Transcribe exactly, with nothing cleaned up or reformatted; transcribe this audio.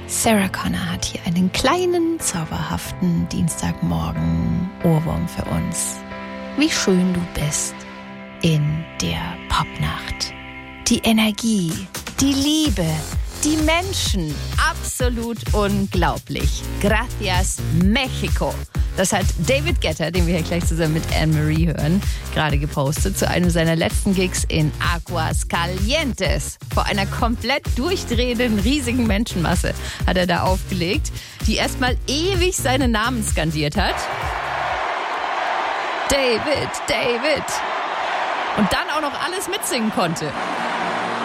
Sarah Connor hat hier einen kleinen, zauberhaften Dienstagmorgen Ohrwurm für uns. Wie schön du bist in der Popnacht. Die Energie, die Liebe, die Menschen, absolut unglaublich. Gracias, Mexico. Das hat David Guetta, den wir hier gleich zusammen mit Anne-Marie hören, gerade gepostet zu einem seiner letzten Gigs in Aguas Calientes. Vor einer komplett durchdrehenden, riesigen Menschenmasse hat er da aufgelegt, die erstmal ewig seinen Namen skandiert hat. David, David. Und dann auch noch alles mitsingen konnte.